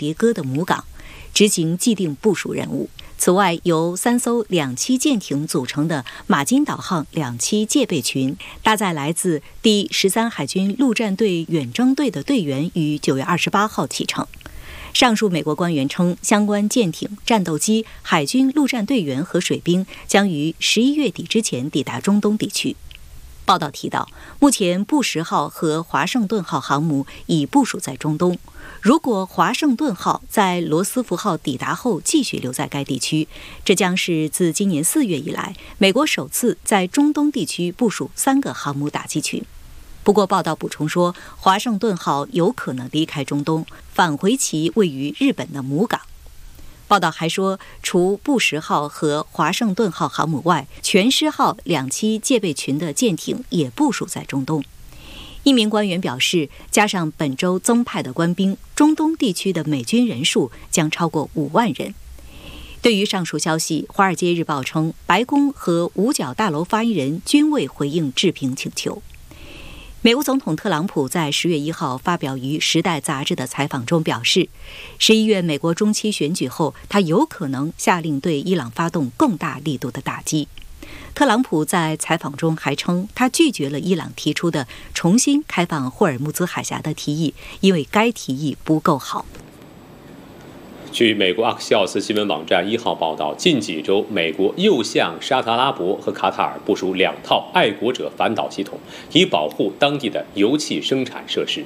迭戈的母港，执行既定部署任务。此外，由3艘2栖舰艇组成的马金岛号2栖戒备群，搭载来自第13海军陆战队远征队的队员于9月28号启程。上述美国官员称，相关舰艇、战斗机、海军陆战队员和水兵将于11月底之前抵达中东地区。报道提到，目前布什号和华盛顿号航母已部署在中东。如果华盛顿号在罗斯福号抵达后继续留在该地区，这将是自今年4月以来，美国首次在中东地区部署3个航母打击群。不过，报道补充说，华盛顿号有可能离开中东，返回其位于日本的母港。报道还说，除布什号和华盛顿号航母外，全狮号2栖戒备群的舰艇也部署在中东。一名官员表示，加上本周增派的官兵，中东地区的美军人数将超过5万人。对于上述消息，《华尔街日报》称，白宫和五角大楼发言人均未回应置评请求。美国总统特朗普在10月1号发表于《时代》杂志的采访中表示，11月美国中期选举后，他有可能下令对伊朗发动更大力度的打击。特朗普在采访中还称，他拒绝了伊朗提出的重新开放霍尔木兹海峡的提议，因为该提议不够好。 据美国阿克西奥斯新闻网站1号报道，近几周，美国又向沙特阿拉伯和卡塔尔部署2套爱国者反导系统，以保护当地的油气生产设施。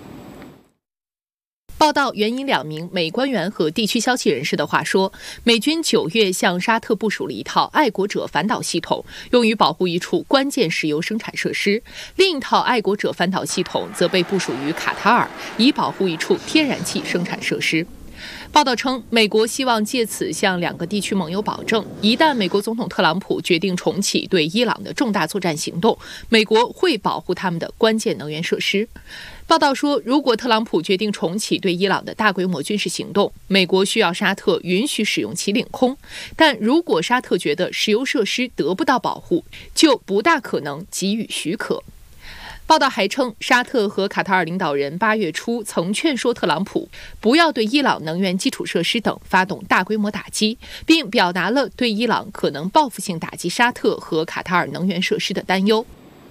报道援引2名美官员和地区消息人士的话说，美军9月向沙特部署了一套爱国者反导系统，用于保护一处关键石油生产设施；另一套爱国者反导系统则被部署于卡塔尔，以保护一处天然气生产设施。报道称，美国希望借此向2个地区盟友保证，一旦美国总统特朗普决定重启对伊朗的重大作战行动，美国会保护他们的关键能源设施。报道说，如果特朗普决定重启对伊朗的大规模军事行动，美国需要沙特允许使用其领空，但如果沙特觉得石油设施得不到保护，就不大可能给予许可。报道还称，沙特和卡塔尔领导人8月初曾劝说特朗普不要对伊朗能源基础设施等发动大规模打击，并表达了对伊朗可能报复性打击沙特和卡塔尔能源设施的担忧。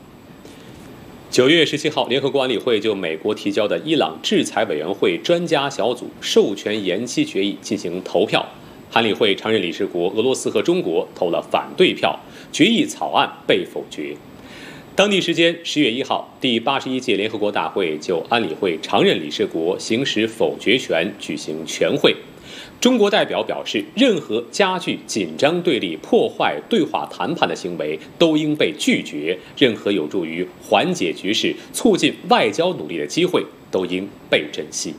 9月17号，联合国安理会就美国提交的伊朗制裁委员会专家小组授权延期决议进行投票。安理会常任理事国俄罗斯和中国投了反对票，决议草案被否决。当地时间10月1号，第81届联合国大会就安理会常任理事国行使否决权举行全会。中国代表表示，任何加剧紧张对立、破坏对话谈判的行为都应被拒绝，任何有助于缓解局势、促进外交努力的机会都应被珍惜。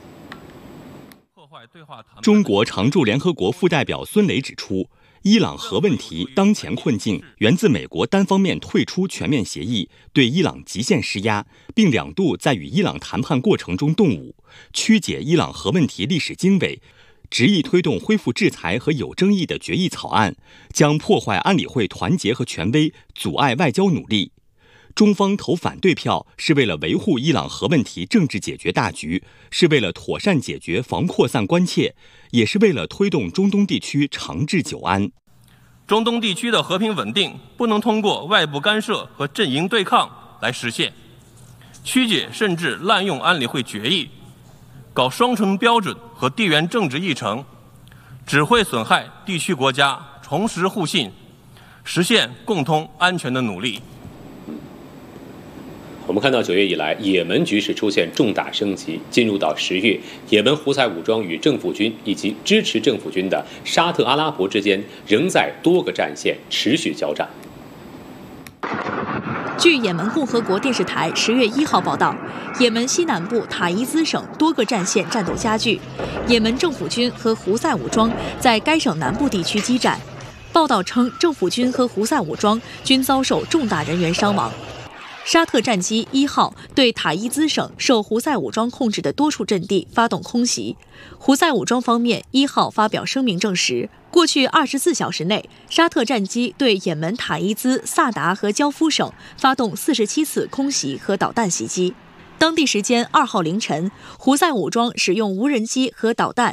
中国常驻联合国副代表孙磊指出，伊朗核问题当前困境源自美国单方面退出全面协议，对伊朗极限施压，并2度在与伊朗谈判过程中动武，曲解伊朗核问题历史经纬，执意推动恢复制裁和有争议的决议草案，将破坏安理会团结和权威，阻碍外交努力。中方投反对票是为了维护伊朗核问题政治解决大局，是为了妥善解决防扩散关切，也是为了推动中东地区长治久安。 中东地区的和平稳定不能通过外部干涉和阵营对抗来实现，曲解甚至滥用安理会决议，搞双重标准和地缘政治议程，只会损害地区国家重拾互信、实现共同安全的努力。 我们看到9月以来，也门局势出现重大升级。进入到10月，也门胡塞武装与政府军以及支持政府军的沙特阿拉伯之间仍在多个战线持续交战。 据也门共和国电视台10月1号报道，也门西南部塔伊兹省多个战线战斗加剧，也门政府军和胡塞武装在该省南部地区激战。报道称，政府军和胡塞武装均遭受重大人员伤亡。沙特战机1号对塔伊兹省受胡塞武装控制的多处阵地发动空袭。胡塞武装方面1号发表声明证实，过去24小时内，沙特战机对也门塔伊兹、萨达和焦夫省发动47次空袭和导弹袭击。当地时间2号凌晨，胡塞武装使用无人机和导弹